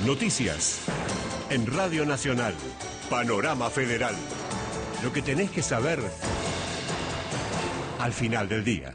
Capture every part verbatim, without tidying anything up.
Noticias. En Radio Nacional. Panorama Federal. Lo que tenés que saber al final del día.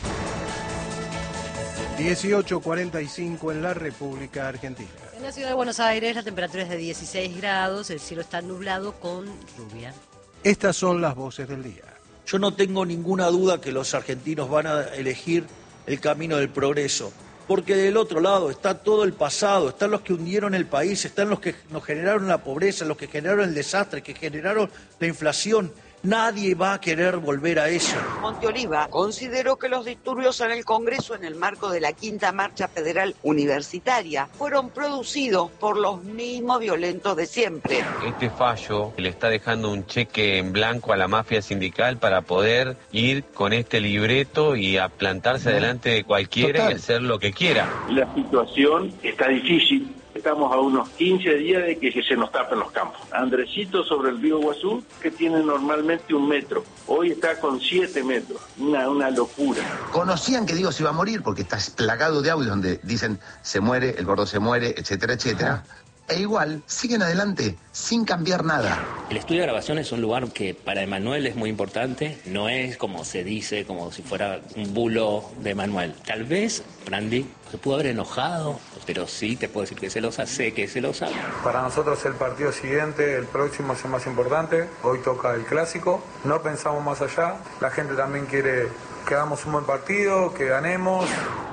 dieciocho cuarenta y cinco en la República Argentina. En la ciudad de Buenos Aires la temperatura es de dieciséis grados, el cielo está nublado con lluvia. Estas son las voces del día. Yo no tengo ninguna duda que los argentinos van a elegir el camino del progreso, porque del otro lado está todo el pasado, están los que hundieron el país, están los que nos generaron la pobreza, los que generaron el desastre, que generaron la inflación. Nadie va a querer volver a eso. Monteoliva consideró que los disturbios en el Congreso en el marco de la quinta marcha federal universitaria fueron producidos por los mismos violentos de siempre. Este fallo le está dejando un cheque en blanco a la mafia sindical para poder ir con este libreto y a plantarse delante de cualquiera Total. y hacer lo que quiera. La situación está difícil. Estamos a unos quince días de que, que se nos tapen los campos. Andresito sobre el río Iguazú, que tiene normalmente un metro, hoy está con siete metros, una, una locura. Conocían que Diego se iba a morir porque está plagado de audios donde dicen se muere, el gordo se muere, etcétera, etcétera. E igual siguen adelante sin cambiar nada. El estudio de grabación es un lugar que para Emanuel es muy importante. No es como se dice, como si fuera un bulo de Emanuel. Tal vez Brandi se pudo haber enojado, pero sí te puedo decir que es celosa, sé que es celosa. Para nosotros el partido siguiente, el próximo es el más importante. Hoy toca el clásico. No pensamos más allá. La gente también quiere que hagamos un buen partido, que ganemos.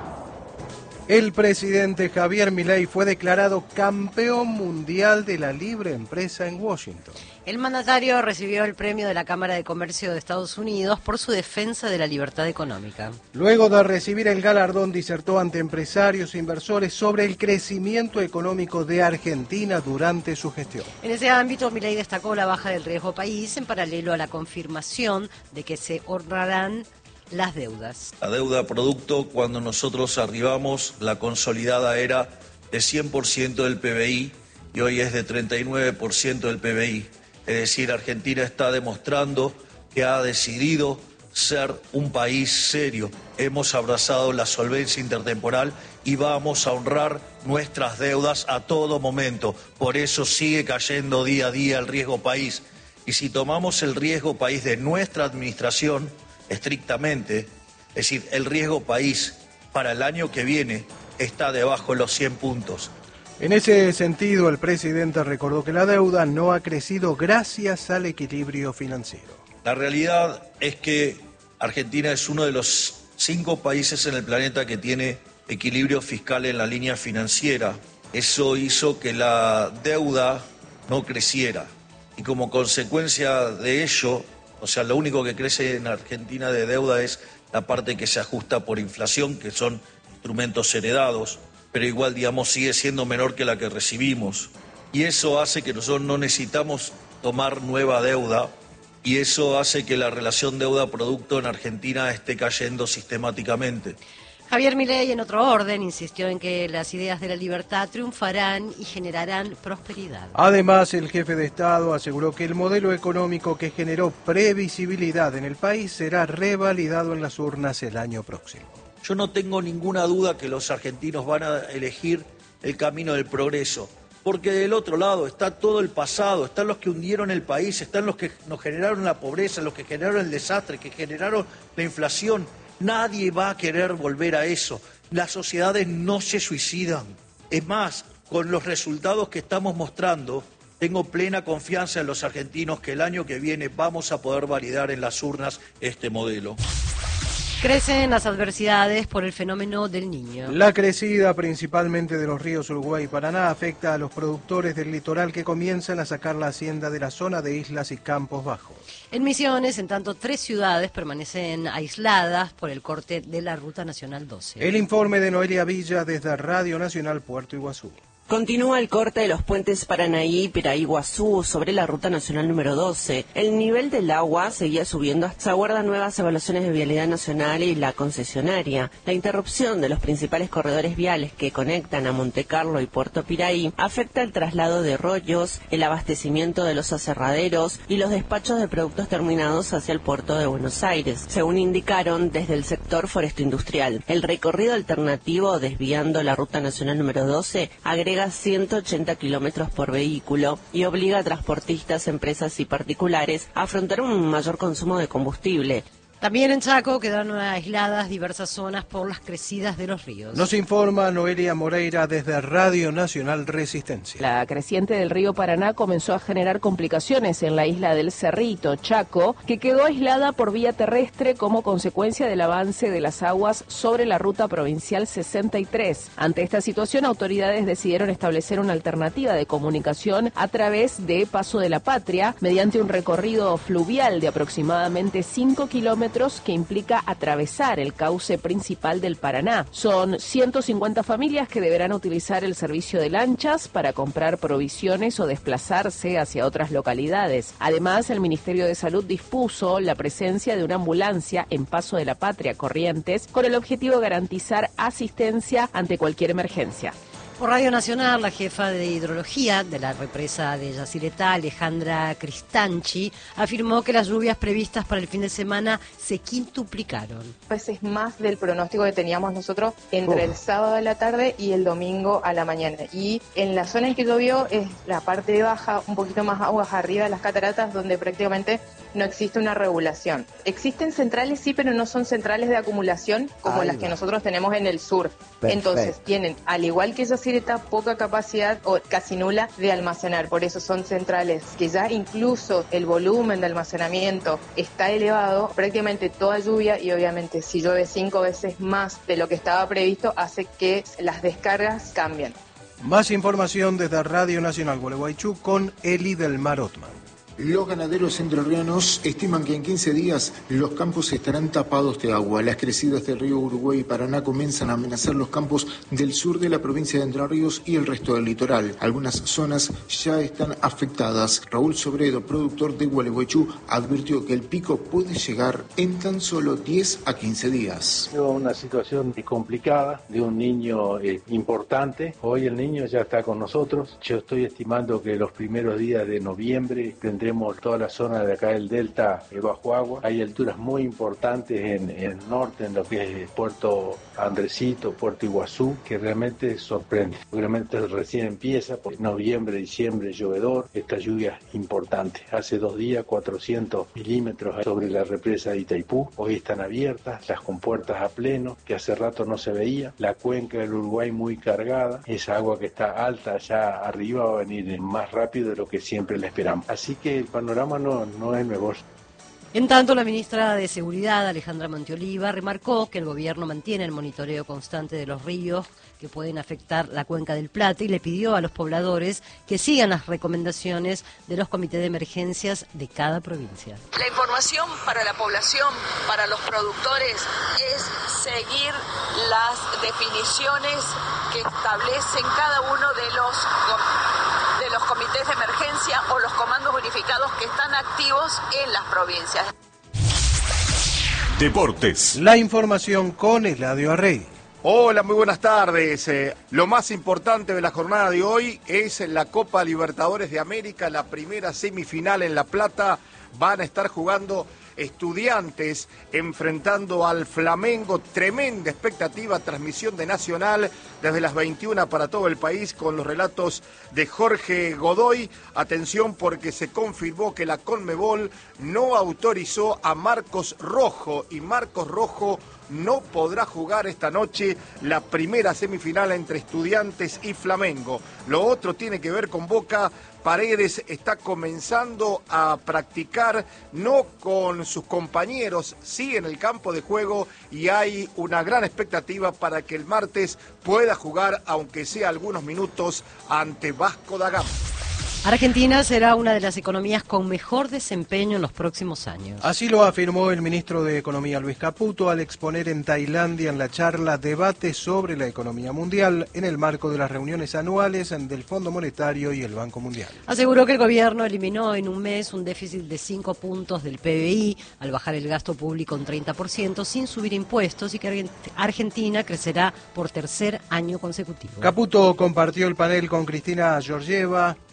El presidente Javier Milei fue declarado campeón mundial de la libre empresa en Washington. El mandatario recibió el premio de la Cámara de Comercio de Estados Unidos por su defensa de la libertad económica. Luego de recibir el galardón, disertó ante empresarios e inversores sobre el crecimiento económico de Argentina durante su gestión. En ese ámbito, Milei destacó la baja del riesgo país en paralelo a la confirmación de que se honrarán las deudas. La deuda producto, cuando nosotros arribamos, la consolidada era de cien por ciento del P B I y hoy es de treinta y nueve por ciento del P B I. Es decir, Argentina está demostrando que ha decidido ser un país serio. Hemos abrazado la solvencia intertemporal y vamos a honrar nuestras deudas a todo momento. Por eso sigue cayendo día a día el riesgo país. Y si tomamos el riesgo país de nuestra administración, estrictamente, es decir, el riesgo país para el año que viene está debajo de los cien puntos. En ese sentido, el presidente recordó que la deuda no ha crecido gracias al equilibrio financiero. La realidad es que Argentina es uno de los cinco países en el planeta que tiene equilibrio fiscal en la línea financiera. Eso hizo que la deuda no creciera y como consecuencia de ello, o sea, lo único que crece en Argentina de deuda es la parte que se ajusta por inflación, que son instrumentos heredados, pero igual, digamos, sigue siendo menor que la que recibimos. Y eso hace que nosotros no necesitamos tomar nueva deuda, y eso hace que la relación deuda-producto en Argentina esté cayendo sistemáticamente. Javier Milei, en otro orden, insistió en que las ideas de la libertad triunfarán y generarán prosperidad. Además, el jefe de Estado aseguró que el modelo económico que generó previsibilidad en el país será revalidado en las urnas el año próximo. Yo no tengo ninguna duda que los argentinos van a elegir el camino del progreso, porque del otro lado está todo el pasado, están los que hundieron el país, están los que nos generaron la pobreza, los que generaron el desastre, que generaron la inflación. Nadie va a querer volver a eso. Las sociedades no se suicidan. Es más, con los resultados que estamos mostrando, tengo plena confianza en los argentinos que el año que viene vamos a poder validar en las urnas este modelo. Crecen las adversidades por el fenómeno del Niño. La crecida principalmente de los ríos Uruguay y Paraná afecta a los productores del litoral que comienzan a sacar la hacienda de la zona de islas y campos bajos. En Misiones, en tanto, tres ciudades permanecen aisladas por el corte de la Ruta Nacional doce. El informe de Noelia Villa desde Radio Nacional Puerto Iguazú. Continúa el corte de los puentes Paranaí y Piraí-Iguazú sobre la Ruta Nacional número doce. El nivel del agua seguía subiendo. Se aguardan nuevas evaluaciones de vialidad nacional y la concesionaria. La interrupción de los principales corredores viales que conectan a Montecarlo y Puerto Piraí afecta el traslado de rollos, el abastecimiento de los aserraderos y los despachos de productos terminados hacia el puerto de Buenos Aires, según indicaron desde el sector foresto industrial. El recorrido alternativo desviando la Ruta Nacional número doce agrega agrega ciento ochenta kilómetros por vehículo y obliga a transportistas, empresas y particulares a afrontar un mayor consumo de combustible. También en Chaco quedaron aisladas diversas zonas por las crecidas de los ríos. Nos informa Noelia Moreira desde Radio Nacional Resistencia. La creciente del río Paraná comenzó a generar complicaciones en la isla del Cerrito, Chaco, que quedó aislada por vía terrestre como consecuencia del avance de las aguas sobre la ruta provincial sesenta y tres. Ante esta situación, autoridades decidieron establecer una alternativa de comunicación a través de Paso de la Patria, mediante un recorrido fluvial de aproximadamente cinco kilómetros que implica atravesar el cauce principal del Paraná. Son ciento cincuenta familias que deberán utilizar el servicio de lanchas para comprar provisiones o desplazarse hacia otras localidades. Además, el Ministerio de Salud dispuso la presencia de una ambulancia en Paso de la Patria, Corrientes, con el objetivo de garantizar asistencia ante cualquier emergencia. Por Radio Nacional, la jefa de hidrología de la represa de Yacyretá, Alejandra Cristanchi, afirmó que las lluvias previstas para el fin de semana se quintuplicaron. A veces más del pronóstico que teníamos nosotros entre oh. el sábado a la tarde y el domingo a la mañana. Y en la zona en que llovió es la parte baja, un poquito más aguas arriba de las cataratas, donde prácticamente no existe una regulación. Existen centrales, sí, pero no son centrales de acumulación como Ay, las que nosotros tenemos en el sur. Perfecto. Entonces tienen, al igual que Yacyretá, poca capacidad o casi nula de almacenar. Por eso son centrales que ya incluso el volumen de almacenamiento está elevado. Prácticamente toda lluvia, y obviamente si llueve cinco veces más de lo que estaba previsto, hace que las descargas cambien. Más información desde Radio Nacional Gualeguaychú con Eli del Mar Otman. Los ganaderos entrerrianos estiman que en quince días los campos estarán tapados de agua. Las crecidas del río Uruguay y Paraná comienzan a amenazar los campos del sur de la provincia de Entre Ríos y el resto del litoral. Algunas zonas ya están afectadas. Raúl Sobredo, productor de Gualeguaychú, advirtió que el pico puede llegar en tan solo diez a quince días. Una situación complicada de un niño eh, importante. Hoy el niño ya está con nosotros. Yo estoy estimando que los primeros días de noviembre tendremos toda la zona de acá del delta eh, bajo agua. Hay alturas muy importantes en, en el norte, en lo que es Puerto Andresito, Puerto Iguazú, que realmente sorprende. Realmente recién empieza, por noviembre, diciembre, llovedor, esta lluvia importante. Hace dos días, cuatrocientos milímetros sobre la represa de Itaipú. Hoy están abiertas, las compuertas a pleno, que hace rato no se veía. La cuenca del Uruguay muy cargada. Esa agua que está alta allá arriba va a venir más rápido de lo que siempre le esperamos. Así que el panorama no, no es mejor. En tanto, la ministra de Seguridad, Alejandra Monteoliva, remarcó que el gobierno mantiene el monitoreo constante de los ríos que pueden afectar la cuenca del Plata y le pidió a los pobladores que sigan las recomendaciones de los comités de emergencias de cada provincia. La información para la población, para los productores, es seguir las definiciones que establecen cada uno de los de los comités de emergencia o los comandos unificados que están activos en las provincias. Deportes. La información con Eladio Arrey. Hola, muy buenas tardes. Eh, lo más importante de la jornada de hoy es la Copa Libertadores de América, la primera semifinal en La Plata. Van a estar jugando Estudiantes enfrentando al Flamengo. Tremenda expectativa, transmisión de Nacional desde las veintiuna para todo el país con los relatos de Jorge Godoy. Atención porque se confirmó que la Conmebol no autorizó a Marcos Rojo y Marcos Rojo no podrá jugar esta noche la primera semifinal entre Estudiantes y Flamengo. Lo otro tiene que ver con Boca. Paredes está comenzando a practicar, no con sus compañeros, sí en el campo de juego, y hay una gran expectativa para que el martes pueda jugar, aunque sea algunos minutos, ante Vasco da Gama. Argentina será una de las economías con mejor desempeño en los próximos años. Así lo afirmó el ministro de Economía Luis Caputo al exponer en Tailandia en la charla Debate sobre la economía mundial en el marco de las reuniones anuales del Fondo Monetario y el Banco Mundial. Aseguró que el gobierno eliminó en un mes un déficit de cinco puntos del P B I al bajar el gasto público un treinta por ciento sin subir impuestos y que Argentina crecerá por tercer año consecutivo. Caputo compartió el panel con Cristina Georgieva,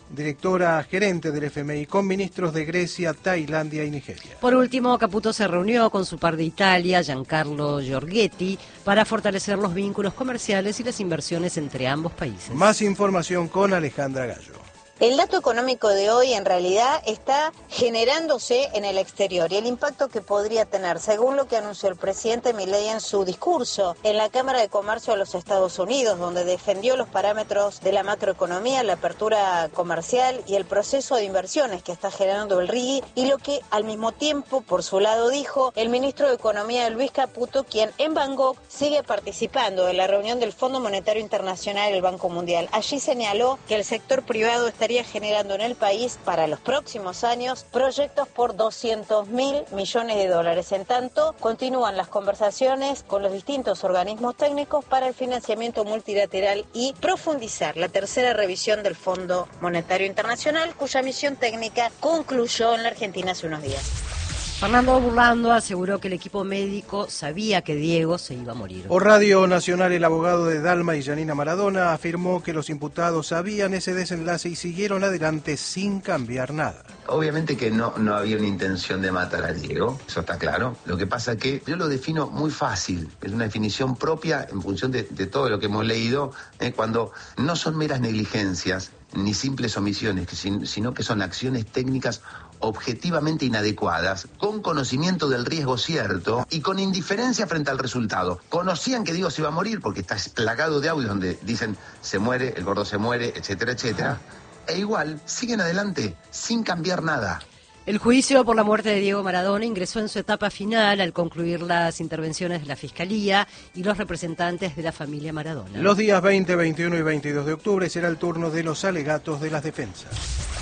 directora gerente del F M I, con ministros de Grecia, Tailandia y Nigeria. Por último, Caputo se reunió con su par de Italia, Giancarlo Giorgetti, para fortalecer los vínculos comerciales y las inversiones entre ambos países. Más información con Alejandra Gallo. El dato económico de hoy en realidad está generándose en el exterior y el impacto que podría tener, según lo que anunció el presidente Milei en su discurso en la Cámara de Comercio de los Estados Unidos, donde defendió los parámetros de la macroeconomía, la apertura comercial y el proceso de inversiones que está generando el R I G I, y lo que al mismo tiempo, por su lado, dijo el ministro de Economía Luis Caputo, quien en Bangkok sigue participando de la reunión del Fondo Monetario Internacional y el Banco Mundial. Allí señaló que el sector privado está generando en el país para los próximos años proyectos por doscientos mil millones de dólares. En tanto, continúan las conversaciones con los distintos organismos técnicos para el financiamiento multilateral y profundizar la tercera revisión del Fondo Monetario Internacional, cuya misión técnica concluyó en la Argentina hace unos días. Fernando Burlando aseguró que el equipo médico sabía que Diego se iba a morir. Por Radio Nacional, el abogado de Dalma y Janina Maradona afirmó que los imputados sabían ese desenlace y siguieron adelante sin cambiar nada. Obviamente que no, no había una intención de matar a Diego, eso está claro. Lo que pasa es que yo lo defino muy fácil, es una definición propia en función de, de todo lo que hemos leído, eh, cuando no son meras negligencias ni simples omisiones, sino que son acciones técnicas objetivamente inadecuadas, con conocimiento del riesgo cierto y con indiferencia frente al resultado. Conocían que Diego se iba a morir porque está plagado de audios donde dicen se muere, el gordo se muere, etcétera, etcétera, e igual siguen adelante sin cambiar nada. El juicio por la muerte de Diego Maradona ingresó en su etapa final al concluir las intervenciones de la Fiscalía y los representantes de la familia Maradona. Los días veinte, veintiuno y veintidós de octubre será el turno de los alegatos de las defensas.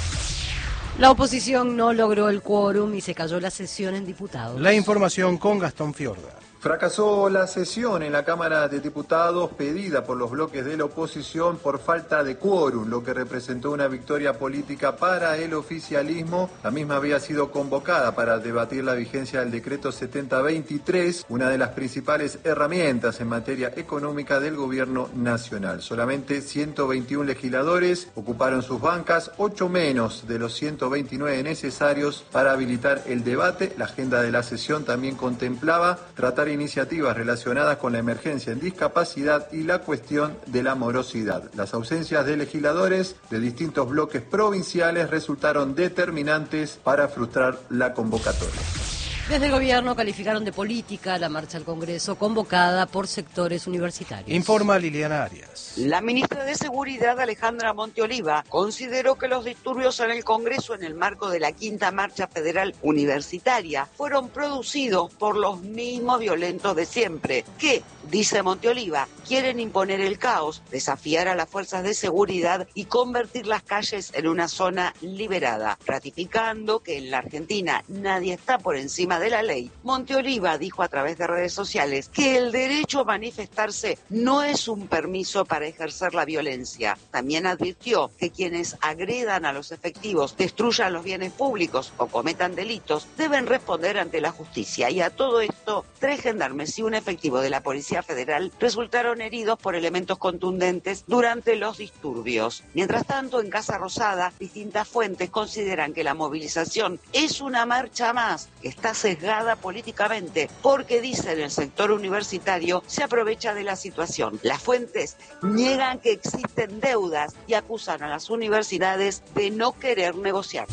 La oposición no logró el quórum y se cayó la sesión en diputados. La información con Gastón Fiorda. Fracasó la sesión en la Cámara de Diputados pedida por los bloques de la oposición por falta de quórum, lo que representó una victoria política para el oficialismo. La misma había sido convocada para debatir la vigencia del decreto setenta veintitrés, una de las principales herramientas en materia económica del gobierno nacional. Solamente ciento veintiún legisladores ocuparon sus bancas, ocho menos de los ciento veintinueve necesarios para habilitar el debate. La agenda de la sesión también contemplaba tratar iniciativas relacionadas con la emergencia en discapacidad y la cuestión de la morosidad. Las ausencias de legisladores de distintos bloques provinciales resultaron determinantes para frustrar la convocatoria. Desde el gobierno calificaron de política la marcha al Congreso convocada por sectores universitarios. Informa Liliana Arias. La ministra de Seguridad, Alejandra Monteoliva, consideró que los disturbios en el Congreso en el marco de la quinta marcha federal universitaria fueron producidos por los mismos violentos de siempre, que, dice Monteoliva, quieren imponer el caos, desafiar a las fuerzas de seguridad y convertir las calles en una zona liberada. Ratificando que en la Argentina nadie está por encima de la ley, Monteoliva dijo a través de redes sociales que el derecho a manifestarse no es un permiso para ejercer la violencia. También advirtió que quienes agredan a los efectivos, destruyan los bienes públicos o cometan delitos deben responder ante la justicia. Y a todo esto, tres gendarmes y un efectivo de la Policía Federal resultaron heridos por elementos contundentes durante los disturbios. Mientras tanto, en Casa Rosada, distintas fuentes consideran que la movilización es una marcha más que está sesgada políticamente porque, dicen, el sector universitario se aprovecha de la situación. Las fuentes niegan que existen deudas y acusan a las universidades de no querer negociar.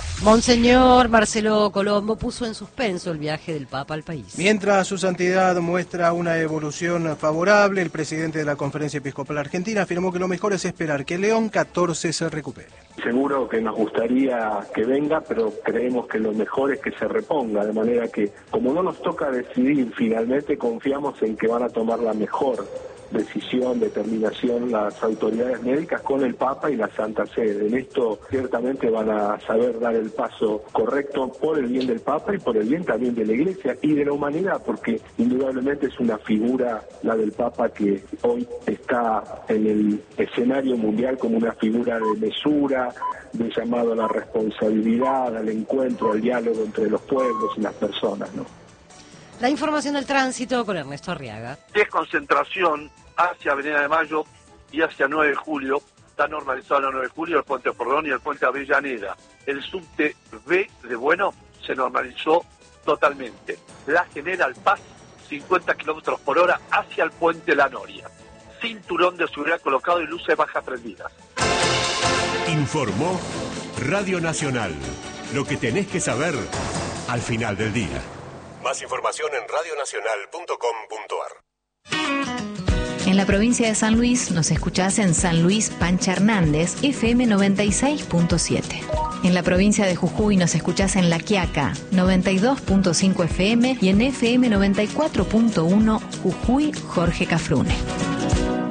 Monseñor Marcelo Colombo puso en suspenso el viaje del Papa al país. Mientras su santidad muestra una evolución favorable, el presidente de la Conferencia Episcopal Argentina afirmó que lo mejor es esperar que León catorce se recupere. Seguro que nos gustaría que venga, pero creemos que lo mejor es que se reponga, de manera que, como no nos toca decidir, finalmente confiamos en que van a tomar la mejor decisión, determinación las autoridades médicas con el Papa y la Santa Sede. En esto ciertamente van a saber dar el paso correcto por el bien del Papa y por el bien también de la Iglesia y de la humanidad, porque indudablemente es una figura, la del Papa, que hoy está en el escenario mundial como una figura de mesura, de llamado a la responsabilidad, al encuentro, al diálogo entre los pueblos y las personas, ¿no? La información del tránsito con Ernesto Arriaga. Desconcentración hacia Avenida de Mayo y hacia nueve de julio está normalizado la nueve de julio, el puente Pordón y el puente Avellaneda. El subte B de Bueno se normalizó totalmente. La General Paz, cincuenta kilómetros por hora hacia el puente La Noria. Cinturón de seguridad colocado y luces bajas prendidas. Informó Radio Nacional. Lo que tenés que saber al final del día. Más información en radio nacional punto com punto ar. En la provincia de San Luis nos escuchás en San Luis Pancha Hernández, F M noventa y seis punto siete. En la provincia de Jujuy nos escuchás en La Quiaca, noventa y dos punto cinco F M y en F M noventa y cuatro punto uno Jujuy Jorge Cafrune.